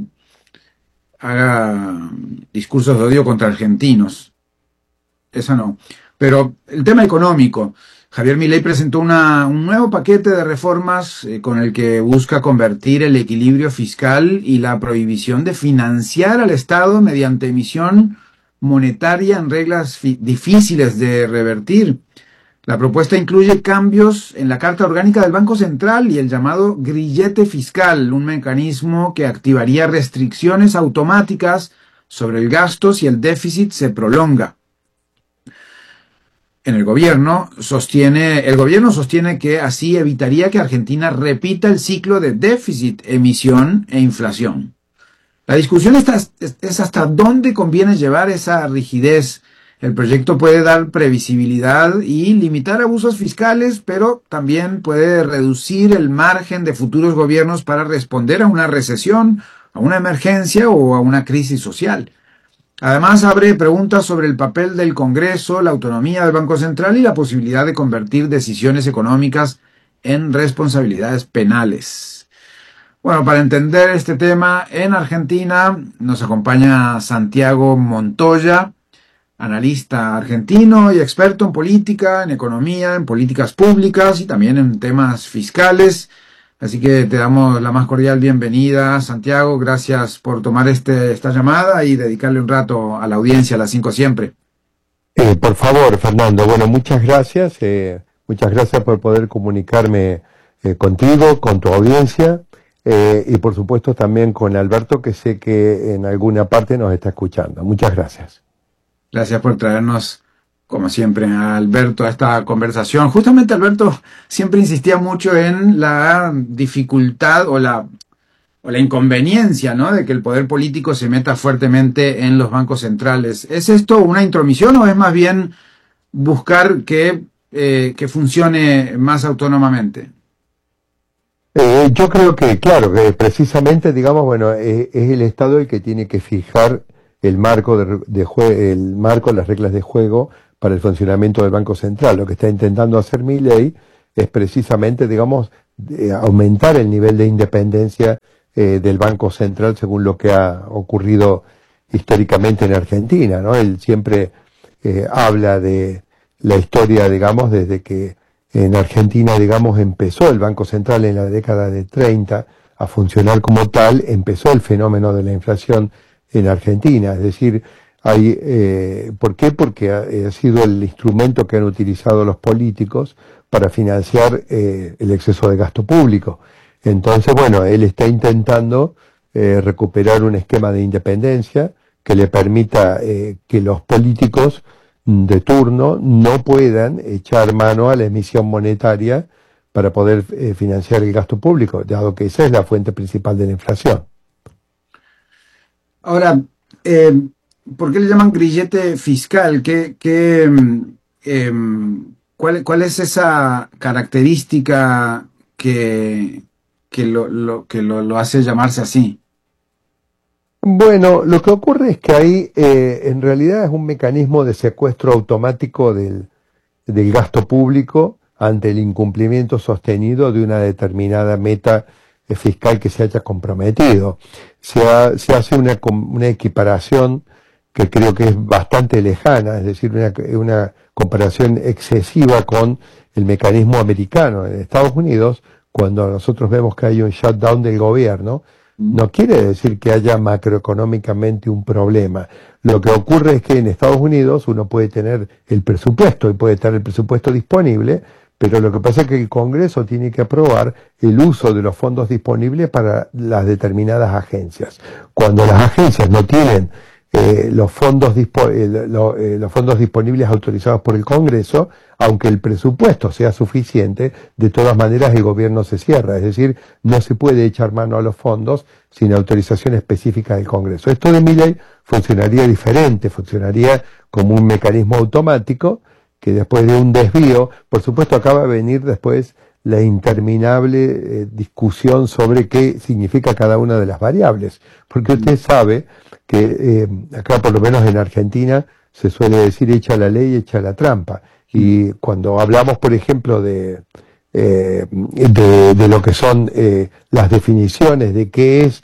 haga discursos de odio contra argentinos. Esa no. Pero el tema económico, Javier Milei presentó un nuevo paquete de reformas con el que busca convertir el equilibrio fiscal y la prohibición de financiar al Estado mediante emisión monetaria en reglas difíciles de revertir. La propuesta incluye cambios en la Carta Orgánica del Banco Central y el llamado grillete fiscal, un mecanismo que activaría restricciones automáticas sobre el gasto si el déficit se prolonga. El gobierno sostiene que así evitaría que Argentina repita el ciclo de déficit, emisión e inflación. La discusión es hasta dónde conviene llevar esa rigidez. El proyecto puede dar previsibilidad y limitar abusos fiscales, pero también puede reducir el margen de futuros gobiernos para responder a una recesión, a una emergencia o a una crisis social. Además, abre preguntas sobre el papel del Congreso, la autonomía del Banco Central y la posibilidad de convertir decisiones económicas en responsabilidades penales. Bueno, para entender este tema, en Argentina nos acompaña Santiago Montoya, analista argentino y experto en política, en economía, en políticas públicas y también en temas fiscales. Así que te damos la más cordial bienvenida, Santiago. Gracias por tomar esta llamada y dedicarle un rato a la audiencia, a las 5 siempre. Por favor, Fernando. Bueno, muchas gracias. Muchas gracias por poder comunicarme contigo, con tu audiencia y por supuesto también con Alberto, que sé que en alguna parte nos está escuchando. Muchas gracias. Gracias por traernos, como siempre, a Alberto a esta conversación. Justamente Alberto siempre insistía mucho en la dificultad o la inconveniencia, ¿no?, de que el poder político se meta fuertemente en los bancos centrales. ¿Es esto una intromisión o es más bien buscar que funcione más autónomamente? Yo creo que, claro, que precisamente, digamos, bueno, es el Estado el que tiene que fijar el marco las reglas de juego para el funcionamiento del Banco Central. Lo que está intentando hacer Milei es precisamente, digamos, aumentar el nivel de independencia del Banco Central según lo que ha ocurrido históricamente en Argentina, ¿no? Él siempre habla de la historia, digamos, desde que en Argentina, digamos, empezó el Banco Central en la década de 30 a funcionar como tal, empezó el fenómeno de la inflación en Argentina. Es decir, ¿por qué? Porque ha sido el instrumento que han utilizado los políticos para financiar el exceso de gasto público. Entonces, bueno, él está intentando recuperar un esquema de independencia que le permita que los políticos de turno no puedan echar mano a la emisión monetaria para poder financiar el gasto público, dado que esa es la fuente principal de la inflación. Ahora, ¿por qué le llaman grillete fiscal? ¿Cuál es esa característica que lo hace llamarse así? Bueno, lo que ocurre es que ahí en realidad es un mecanismo de secuestro automático del gasto público ante el incumplimiento sostenido de una determinada meta fiscal que se haya comprometido. Se hace una equiparación que creo que es bastante lejana, es decir, una comparación excesiva con el mecanismo americano. En Estados Unidos, cuando nosotros vemos que hay un shutdown del gobierno, no quiere decir que haya macroeconómicamente un problema. Lo que ocurre es que en Estados Unidos uno puede tener el presupuesto y puede estar el presupuesto disponible, pero lo que pasa es que el Congreso tiene que aprobar el uso de los fondos disponibles para las determinadas agencias. Cuando las agencias no tienen los fondos disponibles autorizados por el Congreso, aunque el presupuesto sea suficiente, de todas maneras el gobierno se cierra, es decir, no se puede echar mano a los fondos sin autorización específica del Congreso. Esto de Milei funcionaría diferente, funcionaría como un mecanismo automático que después de un desvío, por supuesto acaba de venir después la interminable discusión sobre qué significa cada una de las variables, porque usted sabe que acá por lo menos en Argentina se suele decir echa la ley, echa la trampa, y cuando hablamos por ejemplo de lo que son las definiciones de qué es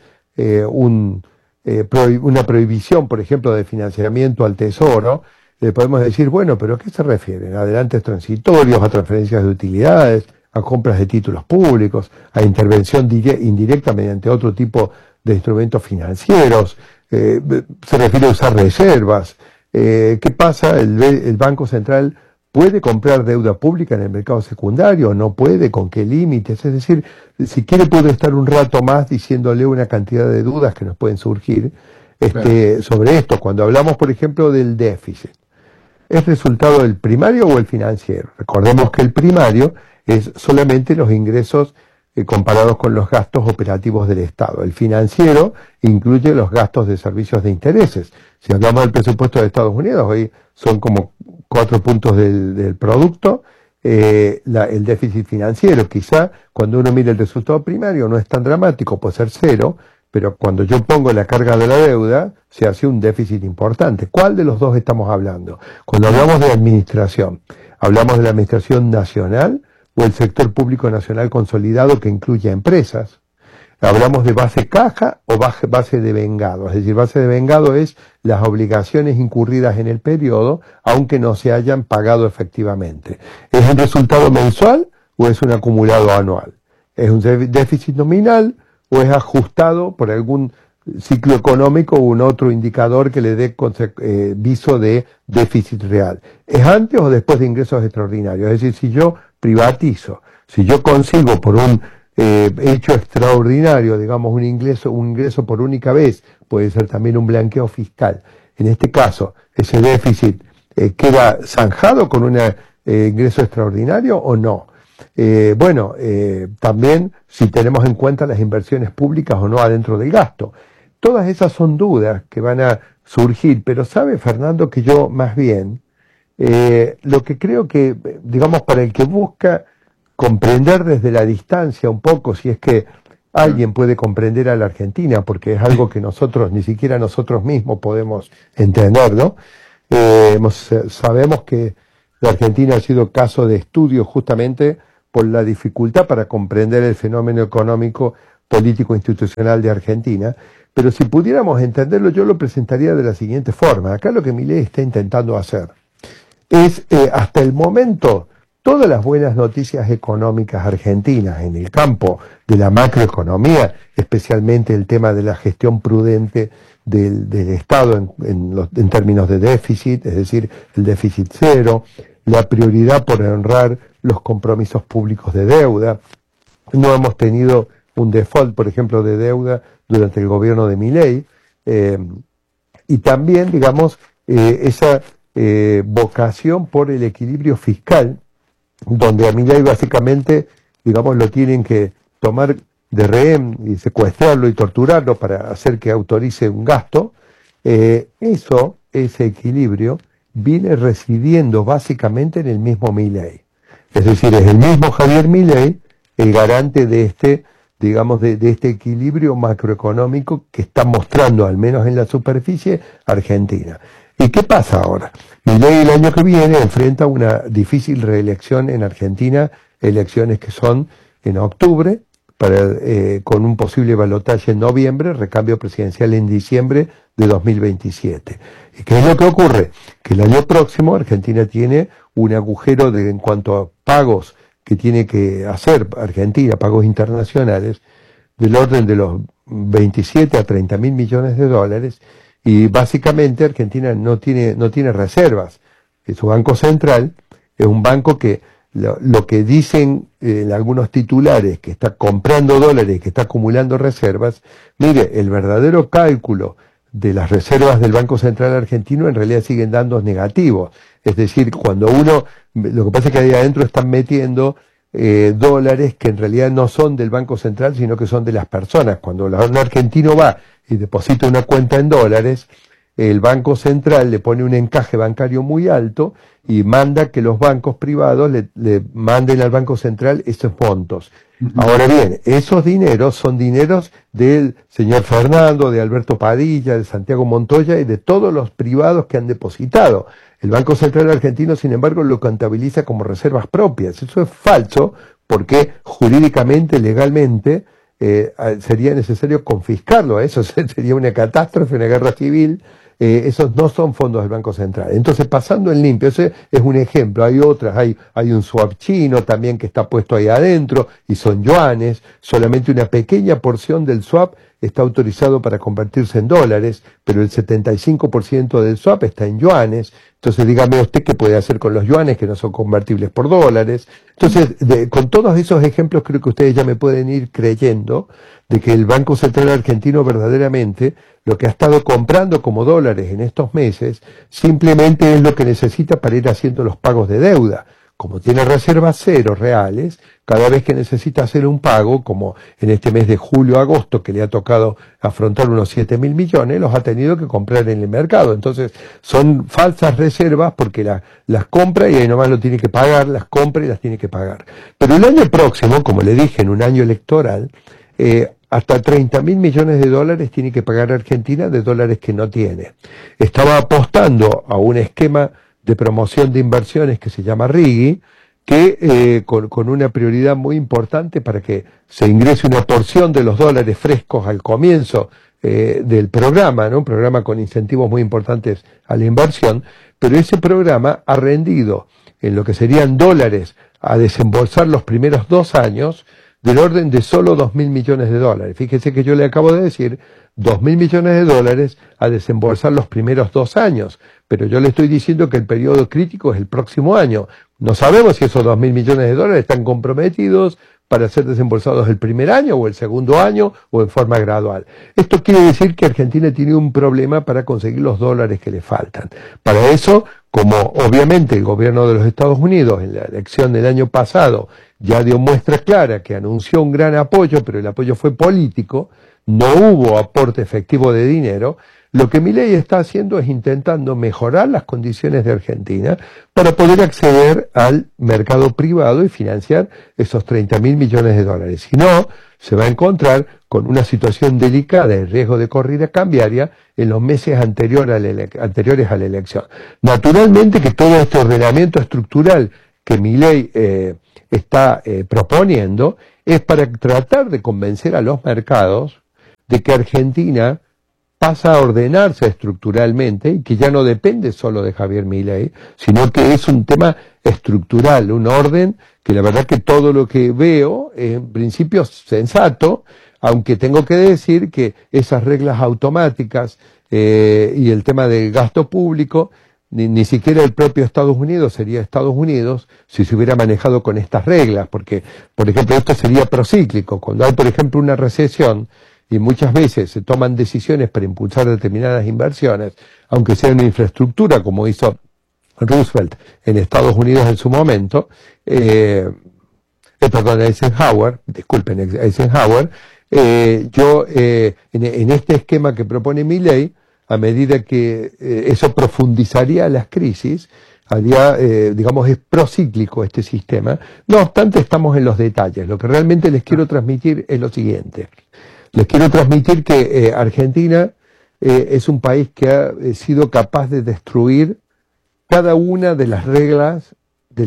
una prohibición, por ejemplo, de financiamiento al tesoro, le podemos decir, bueno, pero ¿a qué se refieren? ¿A adelantes transitorios, a transferencias de utilidades, a compras de títulos públicos, a intervención indirecta mediante otro tipo de instrumentos financieros? Se refiere a usar reservas. ¿Qué pasa? ¿El Banco Central puede comprar deuda pública en el mercado secundario? ¿No puede? ¿Con qué límites? Es decir, si quiere puedo estar un rato más diciéndole una cantidad de dudas que nos pueden surgir sobre esto. Cuando hablamos, por ejemplo, del déficit, ¿es resultado del primario o el financiero? Recordemos que el primario es solamente los ingresos comparados con los gastos operativos del Estado. El financiero incluye los gastos de servicios de intereses. Si hablamos del presupuesto de Estados Unidos, hoy son como 4 puntos del producto, el déficit financiero. Quizá cuando uno mira el resultado primario no es tan dramático, puede ser 0, pero cuando yo pongo la carga de la deuda, se hace un déficit importante. ¿Cuál de los dos estamos hablando? Cuando hablamos de administración, ¿hablamos de la administración nacional o el sector público nacional consolidado que incluye empresas? ¿Hablamos de base caja o base de vengado? Es decir, base de vengado es las obligaciones incurridas en el periodo, aunque no se hayan pagado efectivamente. ¿Es el resultado mensual o es un acumulado anual? ¿Es un déficit nominal o es ajustado por algún ciclo económico u un otro indicador que le dé viso de déficit real? ¿Es antes o después de ingresos extraordinarios? Es decir, si yo privatizo, si yo consigo por un hecho extraordinario, digamos un ingreso por única vez, puede ser también un blanqueo fiscal. En este caso, ese déficit queda zanjado con un ingreso extraordinario o no. También si tenemos en cuenta las inversiones públicas o no adentro del gasto. Todas esas son dudas que van a surgir, pero sabe, Fernando, que yo más bien, lo que creo que, digamos, para el que busca comprender desde la distancia un poco, si es que alguien puede comprender a la Argentina, porque es algo que nosotros, ni siquiera nosotros mismos podemos entender, ¿no? Sabemos que la Argentina ha sido caso de estudio justamente por la dificultad para comprender el fenómeno económico, político, institucional de Argentina, pero si pudiéramos entenderlo, yo lo presentaría de la siguiente forma. Acá lo que Milei está intentando hacer es, hasta el momento, todas las buenas noticias económicas argentinas en el campo de la macroeconomía, especialmente el tema de la gestión prudente del Estado en términos de déficit, es decir, el déficit cero, la prioridad por honrar los compromisos públicos de deuda. No hemos tenido un default, por ejemplo, de deuda durante el gobierno de Milei, y también, digamos, esa vocación por el equilibrio fiscal, donde a Milei básicamente, digamos, lo tienen que tomar de rehén y secuestrarlo y torturarlo para hacer que autorice un gasto. Ese equilibrio viene residiendo básicamente en el mismo Milei. Es decir, es el mismo Javier Milei el garante de este, digamos, de este equilibrio macroeconómico que está mostrando, al menos en la superficie, Argentina. ¿Y qué pasa ahora? Milei el año que viene enfrenta una difícil reelección en Argentina, elecciones que son en octubre, con un posible balotaje en noviembre, recambio presidencial en diciembre de 2027. ¿Y qué es lo que ocurre? Que el año próximo Argentina tiene un agujero en cuanto a pagos que tiene que hacer Argentina, pagos internacionales, del orden de los 27 a 30 mil millones de dólares, y básicamente Argentina no tiene reservas. Su Banco Central es un banco que lo que dicen en algunos titulares, que está comprando dólares, que está acumulando reservas. Mire, el verdadero cálculo de las reservas del Banco Central argentino en realidad siguen dando negativos. Es decir, cuando lo que pasa es que ahí adentro están metiendo dólares que en realidad no son del Banco Central, sino que son de las personas. Cuando un argentino va y deposita una cuenta en dólares, el Banco Central le pone un encaje bancario muy alto y manda que los bancos privados le manden al Banco Central esos montos. Ahora bien, esos dineros son dineros del señor Fernando, de Alberto Padilla, de Santiago Montoya y de todos los privados que han depositado. El Banco Central argentino, sin embargo, lo contabiliza como reservas propias. Eso es falso porque jurídicamente, legalmente, sería necesario confiscarlo. Eso sería una catástrofe, una guerra civil. Esos no son fondos del Banco Central. Entonces, pasando en limpio, ese es un ejemplo. Hay otras, hay un swap chino también que está puesto ahí adentro y son yuanes. Solamente una pequeña porción del swap está autorizado para convertirse en dólares, pero el 75% del swap está en yuanes. Entonces, dígame usted qué puede hacer con los yuanes que no son convertibles por dólares. Entonces, con todos esos ejemplos creo que ustedes ya me pueden ir creyendo de que el Banco Central argentino verdaderamente lo que ha estado comprando como dólares en estos meses simplemente es lo que necesita para ir haciendo los pagos de deuda. Como tiene reservas cero reales, cada vez que necesita hacer un pago, como en este mes de julio-agosto que le ha tocado afrontar unos 7 mil millones, los ha tenido que comprar en el mercado. Entonces son falsas reservas porque las compra y ahí nomás lo tiene que pagar, las compra y las tiene que pagar. Pero el año próximo, como le dije, en un año electoral, hasta 30 mil millones de dólares tiene que pagar Argentina de dólares que no tiene. Estaba apostando a un esquema de promoción de inversiones que se llama RIGI, que con una prioridad muy importante para que se ingrese una porción de los dólares frescos al comienzo del programa, ¿no? Un programa con incentivos muy importantes a la inversión, pero ese programa ha rendido en lo que serían dólares a desembolsar los primeros 2 años del orden de solo 2.000 millones de dólares. Fíjese que yo le acabo de decir 2.000 millones de dólares a desembolsar los primeros 2 años, pero yo le estoy diciendo que el periodo crítico es el próximo año. No sabemos si esos 2.000 millones de dólares están comprometidos para ser desembolsados el primer año o el segundo año o en forma gradual. Esto quiere decir que Argentina tiene un problema para conseguir los dólares que le faltan. Para eso, como obviamente el gobierno de los Estados Unidos en la elección del año pasado ya dio muestra clara que anunció un gran apoyo, pero el apoyo fue político, no hubo aporte efectivo de dinero, lo que Milei está haciendo es intentando mejorar las condiciones de Argentina para poder acceder al mercado privado y financiar esos 30.000 millones de dólares. Si no, se va a encontrar con una situación delicada y riesgo de corrida cambiaria en los meses anteriores a la elección. Naturalmente que todo este ordenamiento estructural que Milei está proponiendo es para tratar de convencer a los mercados de que Argentina pasa a ordenarse estructuralmente y que ya no depende solo de Javier Milei, sino que es un tema estructural, un orden que la verdad que todo lo que veo es en principio sensato, aunque tengo que decir que esas reglas automáticas y el tema del gasto público, ni siquiera el propio Estados Unidos sería Estados Unidos si se hubiera manejado con estas reglas, porque, por ejemplo, esto sería procíclico. Cuando hay, por ejemplo, una recesión, y muchas veces se toman decisiones para impulsar determinadas inversiones, aunque sea en infraestructura, como hizo Roosevelt en Estados Unidos en su momento, Eisenhower, en este esquema que propone Milei, a medida que eso profundizaría las crisis, digamos, es procíclico este sistema. No obstante, estamos en los detalles. Lo que realmente les quiero transmitir es lo siguiente. Les quiero transmitir que Argentina es un país que ha sido capaz de destruir cada una de las reglas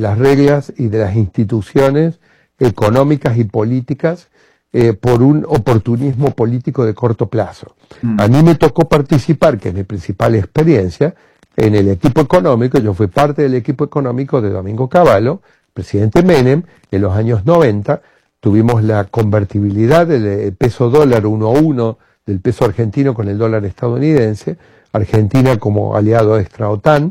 y de las instituciones económicas y políticas por un oportunismo político de corto plazo. A mí me tocó participar, que es mi principal experiencia, en el equipo económico. Yo fui parte del equipo económico de Domingo Cavallo, presidente Menem, en los años 90, tuvimos la convertibilidad del peso dólar 1-1 del peso argentino con el dólar estadounidense, Argentina como aliado extra OTAN,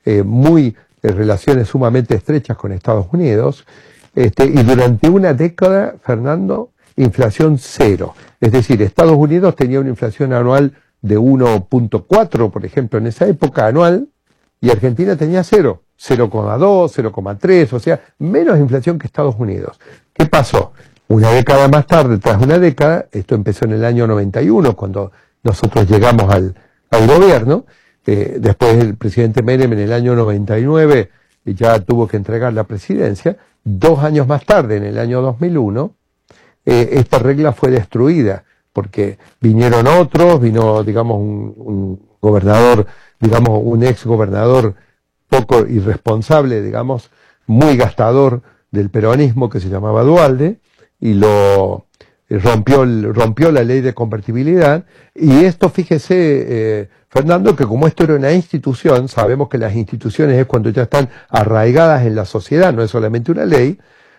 relaciones sumamente estrechas con Estados Unidos, y durante una década, Fernando, inflación cero. Es decir, Estados Unidos tenía una inflación anual de 1.4, por ejemplo, en esa época anual, y Argentina tenía cero. 0,2, 0,3, o sea, menos inflación que Estados Unidos. ¿Qué pasó? Una década más tarde, tras una década, esto empezó en el año 91, cuando nosotros llegamos al gobierno, después el presidente Menem en el año 99 ya tuvo que entregar la presidencia, 2 años más tarde, en el año 2001, esta regla fue destruida, porque vinieron otros, vino, digamos, un gobernador, digamos, un ex gobernador poco irresponsable, digamos, muy gastador del peronismo que se llamaba Duhalde, y lo rompió la ley de convertibilidad, y esto, fíjese, Fernando, que como esto era una institución, sabemos que las instituciones es cuando ya están arraigadas en la sociedad, no es solamente una ley,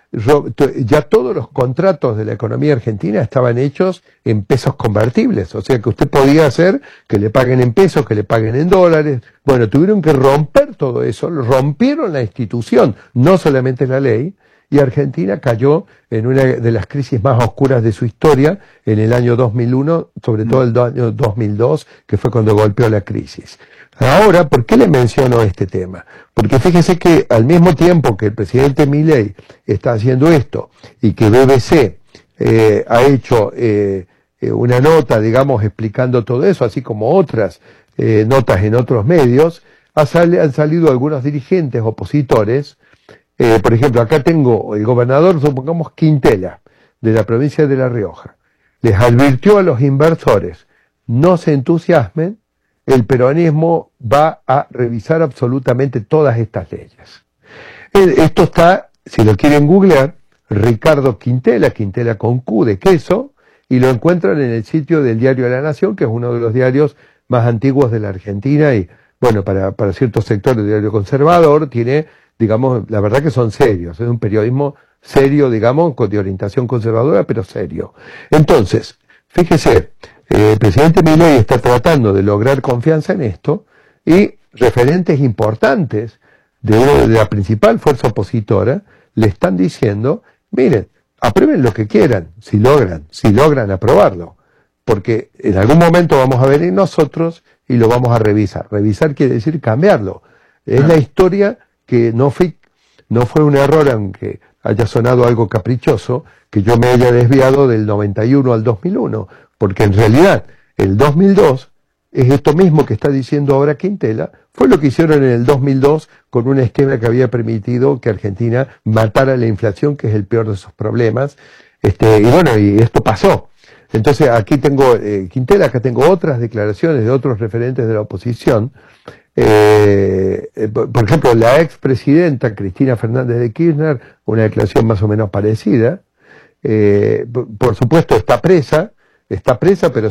ya todos los contratos de la economía argentina estaban hechos en pesos convertibles, o sea que usted podía hacer que le paguen en pesos, que le paguen en dólares. Bueno, tuvieron que romper todo eso, rompieron la institución, no solamente la ley, y Argentina cayó en una de las crisis más oscuras de su historia en el año 2001, sobre todo el año 2002, que fue cuando golpeó la crisis. Ahora, ¿por qué le menciono este tema? Porque fíjese que al mismo tiempo que el presidente Milei está haciendo esto y que BBC ha hecho una nota, digamos, explicando todo eso, así como otras notas en otros medios, han salido algunos dirigentes opositores. Por ejemplo, acá tengo el gobernador, supongamos Quintela, de la provincia de La Rioja. Les advirtió a los inversores, no se entusiasmen, el peronismo va a revisar absolutamente todas estas leyes. Esto está, si lo quieren googlear, Ricardo Quintela, Quintela con Q de queso, y lo encuentran en el sitio del Diario de la Nación, que es uno de los diarios más antiguos de la Argentina, y bueno, para ciertos sectores del diario conservador, tiene, digamos, la verdad que son serios, es un periodismo serio, digamos, de orientación conservadora, pero serio. Entonces, fíjese, el presidente Milei está tratando de lograr confianza en esto, y referentes importantes de la principal fuerza opositora le están diciendo, miren, aprueben lo que quieran, si logran aprobarlo, porque en algún momento vamos a venir nosotros y lo vamos a revisar. Revisar quiere decir cambiarlo. Es la historia que no fue un error, aunque haya sonado algo caprichoso, que yo me haya desviado del 91 al 2001, porque en realidad el 2002 es esto mismo que está diciendo ahora Quintela, fue lo que hicieron en el 2002 con un esquema que había permitido que Argentina matara la inflación, que es el peor de sus problemas, y esto pasó. Entonces aquí tengo Quintela, acá tengo otras declaraciones de otros referentes de la oposición. Por ejemplo, la expresidenta Cristina Fernández de Kirchner, una declaración más o menos parecida. Por supuesto está presa, pero